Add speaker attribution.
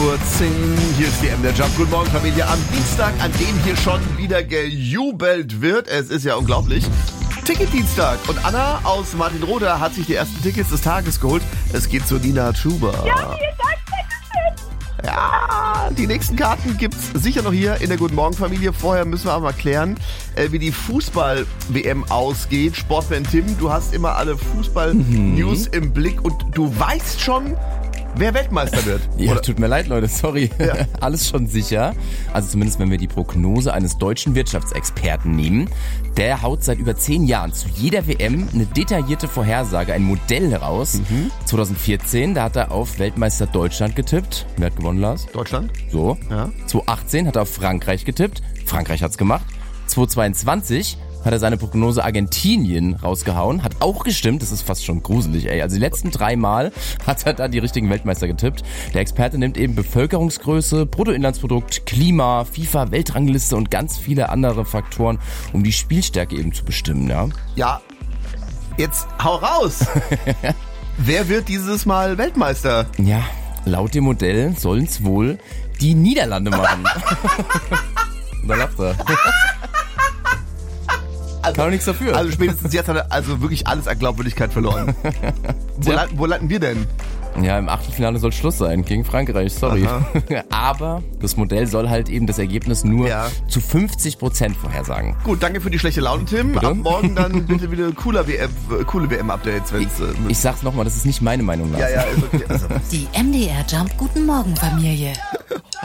Speaker 1: Hier ist die MDR Jump. Guten Morgen, Familie. Am Dienstag, an dem hier schon wieder gejubelt wird. Es ist ja unglaublich. Ticketdienstag. Und Anna aus Martinroda hat sich die ersten Tickets des Tages geholt. Es geht zu Nina Chuba.
Speaker 2: Ja, vielen Dank.
Speaker 1: Ja, die nächsten Karten gibt's sicher noch hier in der Guten Morgen Familie. Vorher müssen wir aber mal klären, wie die Fußball-WM ausgeht. Sportfan Tim, du hast immer alle Fußball-News im Blick und du weißt schon, wer Weltmeister wird.
Speaker 3: Ja,
Speaker 1: oder?
Speaker 3: Tut mir leid, Leute, sorry.
Speaker 1: Ja.
Speaker 3: Alles schon sicher. Also zumindest, wenn wir die Prognose eines deutschen Wirtschaftsexperten nehmen. Der haut seit über 10 Jahren zu jeder WM eine detaillierte Vorhersage, ein Modell raus. 2014, da hat er auf Weltmeister Deutschland getippt. Wer hat gewonnen, Lars?
Speaker 1: Deutschland?
Speaker 3: So.
Speaker 1: Ja.
Speaker 3: 2018 hat er auf Frankreich getippt. Frankreich hat's gemacht. 2022 hat er seine Prognose Argentinien rausgehauen. Hat auch gestimmt, das ist fast schon gruselig, ey. Also die letzten 3 Mal hat er da die richtigen Weltmeister getippt. Der Experte nimmt eben Bevölkerungsgröße, Bruttoinlandsprodukt, Klima, FIFA, Weltrangliste und ganz viele andere Faktoren, um die Spielstärke eben zu bestimmen, ja.
Speaker 1: Ja, jetzt hau raus. Wer wird dieses Mal Weltmeister?
Speaker 3: Ja, laut dem Modell sollen's wohl die Niederlande machen. Da lacht er. Kann doch nichts dafür.
Speaker 1: Also spätestens jetzt hat er also wirklich alles an Glaubwürdigkeit verloren. Wo landen wir denn?
Speaker 3: Ja, im Achtelfinale soll Schluss sein gegen Frankreich, sorry. Aber das Modell soll halt eben das Ergebnis nur zu 50% vorhersagen.
Speaker 1: Gut, danke für die schlechte Laune, Tim.
Speaker 3: Bitte?
Speaker 1: Ab morgen dann bitte wieder coole WM-Updates, wenn's...
Speaker 3: Ich sag's nochmal, das ist nicht meine Meinung, Lars.
Speaker 1: ja, ist okay. Also.
Speaker 4: Die MDR Jump Guten Morgen Familie.